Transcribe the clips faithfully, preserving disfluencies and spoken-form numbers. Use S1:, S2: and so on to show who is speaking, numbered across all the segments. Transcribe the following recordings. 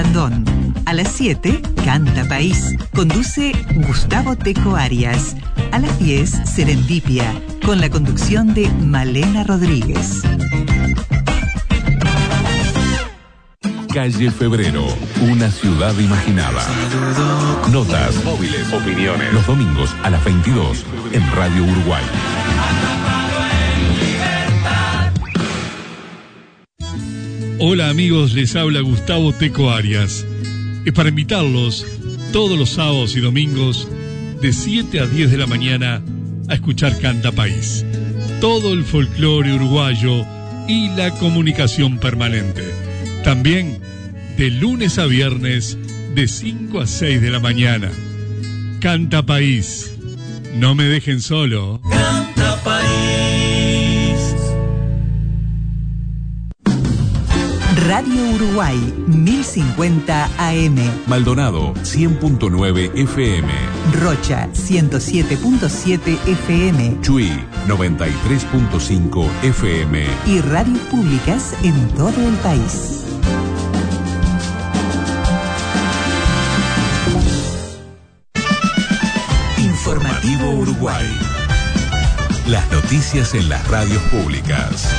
S1: Rondón. A las siete, Canta País. Conduce Gustavo Teco Arias. A las diez, Serendipia, con la conducción de Malena Rodríguez.
S2: Calle Febrero, una ciudad imaginada. Notas, móviles, opiniones. Los domingos a las veintidós en Radio Uruguay.
S3: Hola amigos, les habla Gustavo Teco Arias. Es para invitarlos todos los sábados y domingos de siete a diez de la mañana a escuchar Canta País. Todo el folclore uruguayo y la comunicación permanente. También de lunes a viernes de cinco a seis de la mañana. Canta País. No me dejen solo.
S4: Canta País.
S1: Radio Uruguay, mil cincuenta A M.
S2: Maldonado, cien punto nueve F M.
S1: Rocha, ciento siete punto siete F M.
S2: Chuy, noventa y tres punto cinco F M.
S1: Y radios públicas en todo el país.
S2: Informativo Uruguay. Las noticias en las radios públicas.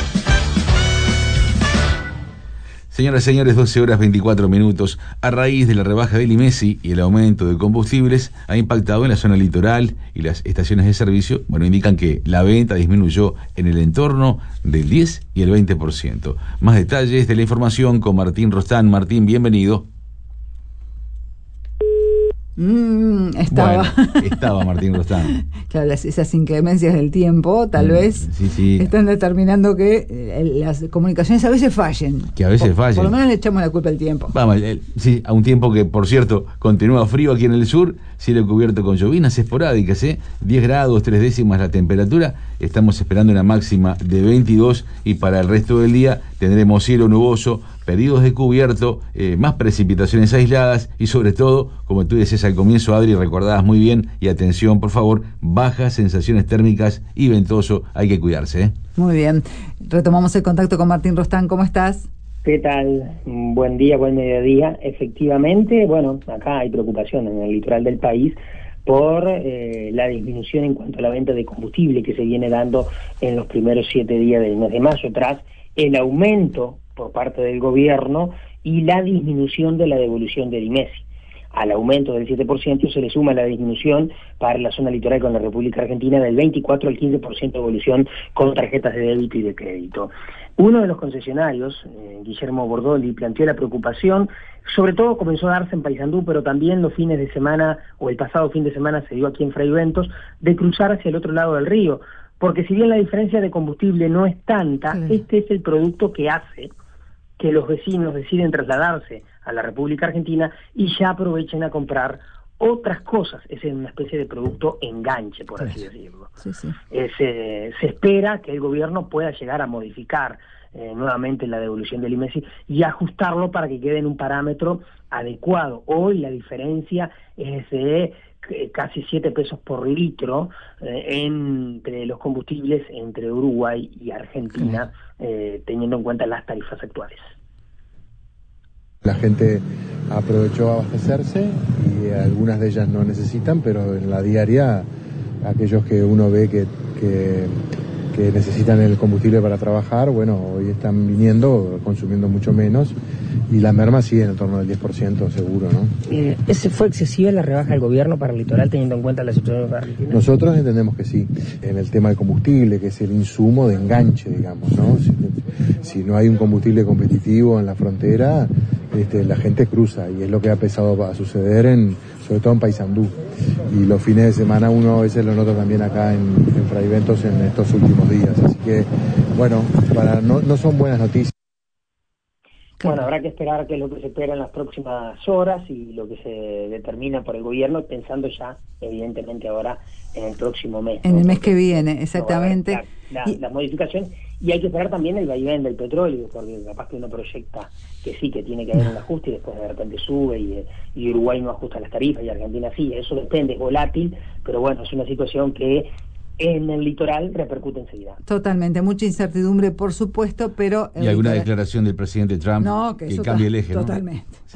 S5: Señoras y señores, doce horas veinticuatro minutos. A raíz de la rebaja del IMESI y el aumento de combustibles, ha impactado en la zona litoral y las estaciones de servicio. Bueno, indican que la venta disminuyó en el entorno del diez y el veinte por ciento. Más detalles de la información con Martín Rostán. Martín, bienvenido.
S6: Mm, estaba.
S5: Bueno, estaba Martín Rostán.
S6: Claro, las, esas inclemencias del tiempo tal mm, vez
S5: sí, sí.
S6: están determinando que eh, las comunicaciones a veces fallen.
S5: Que a veces
S6: por,
S5: fallen.
S6: Por lo menos le echamos la culpa al tiempo.
S5: Vamos, el, sí, a un tiempo que, por cierto, continúa frío aquí en el sur, cielo cubierto con llovinas esporádicas, ¿eh? diez grados, tres décimas la temperatura. Estamos esperando una máxima de veintidós y para el resto del día tendremos cielo nuboso, periodos de cubierto, eh, más precipitaciones aisladas y sobre todo, como tú decías al comienzo, Adri, recordabas muy bien, y atención por favor, bajas sensaciones térmicas y ventoso, hay que cuidarse. ¿eh?
S6: Muy bien, retomamos el contacto con Martín Rostán, ¿cómo estás?
S7: ¿Qué tal? Buen día, buen mediodía. Efectivamente, bueno, acá hay preocupación en el litoral del país por eh, la disminución en cuanto a la venta de combustible que se viene dando en los primeros siete días del mes de mayo, tras el aumento por parte del gobierno y la disminución de la devolución del IMESI. Al aumento del siete por ciento se le suma la disminución para la zona litoral con la República Argentina del veinticuatro al quince por ciento de devolución con tarjetas de débito y de crédito. Uno de los concesionarios, eh, Guillermo Bordoli, planteó la preocupación, sobre todo comenzó a darse en Paysandú, pero también los fines de semana, o el pasado fin de semana se dio aquí en Fray Ventos, de cruzar hacia el otro lado del río, porque si bien la diferencia de combustible no es tanta, sí. este es el producto que hace que los vecinos deciden trasladarse a la República Argentina y ya aprovechen a comprar otras cosas. Es una especie de producto enganche, por así decirlo.
S6: Sí, sí.
S7: Eh, se, se espera que el gobierno pueda llegar a modificar eh, nuevamente la devolución del IMESI y ajustarlo para que quede en un parámetro adecuado. Hoy la diferencia es de casi siete pesos por litro eh, entre los combustibles entre Uruguay y Argentina, eh, teniendo en cuenta las tarifas actuales.
S8: La gente aprovechó a abastecerse y algunas de ellas no necesitan, pero en la diaria aquellos que uno ve que, que, que necesitan el combustible para trabajar, bueno, hoy están viniendo, consumiendo mucho menos y la merma sigue en torno del diez por ciento seguro, ¿no?
S9: Eh, ¿Ese fue excesiva la rebaja del gobierno para el litoral teniendo en cuenta la situación de Argentina?
S8: Nosotros entendemos que sí, en el tema del combustible, que es el insumo de enganche, digamos, ¿no? Si, si no hay un combustible competitivo en la frontera, este, la gente cruza y es lo que ha empezado a suceder en, sobre todo en Paysandú. Y los fines de semana uno a veces lo nota también acá en, en Fray Ventos en estos últimos días. Así que, bueno, para no, no son buenas noticias.
S7: Bueno, habrá que esperar qué es lo que se espera en las próximas horas y lo que se determina por el gobierno, pensando ya, evidentemente, ahora en el próximo mes.
S6: En
S7: ¿no?
S6: el mes
S7: porque
S6: que viene, exactamente.
S7: La, la,
S6: y...
S7: la modificación, y hay que esperar también el vaivén del petróleo, porque capaz que uno proyecta que sí, que tiene que haber un ajuste y después de repente sube y, y Uruguay no ajusta las tarifas y Argentina sí, eso depende, es volátil, pero bueno, es una situación que en el litoral repercute enseguida.
S6: Totalmente, mucha incertidumbre, por supuesto, pero...
S5: Y alguna declaración del presidente Trump
S6: no, que,
S5: que
S6: eso
S5: cambie el eje,
S6: totalmente.
S5: ¿no?